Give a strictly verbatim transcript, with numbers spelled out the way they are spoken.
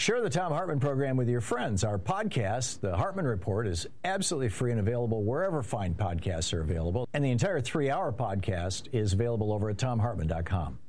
Share the Thom Hartmann program with your friends. Our podcast, The Hartmann Report, is absolutely free and available wherever fine podcasts are available. And the entire three-hour podcast is available over at thom hartmann dot com.